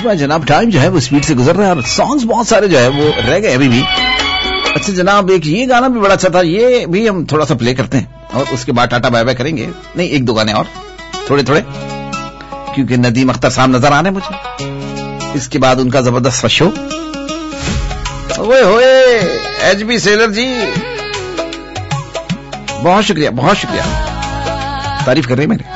में जनाब टाइम जो है वो स्पीड से गुजर रहा है और सॉन्ग्स बहुत सारे जो है वो रह गए अभी भी। अच्छा जनाब, एक ये गाना भी बड़ा अच्छा था, ये भी हम थोड़ा सा प्ले करते हैं और उसके बाद टाटा बाय बाय करेंगे। नहीं, एक दो गाने और थोड़े थोड़े, क्योंकि नदीम अख्तर साहब नजर आ रहे हैं मुझे। इसके बाद उनका जबरदस्त शो। ओए होए एचबी सेलर जी, बहुत शुक्रिया, बहुत शुक्रिया, तारीफ कर रहे हैं मेरे।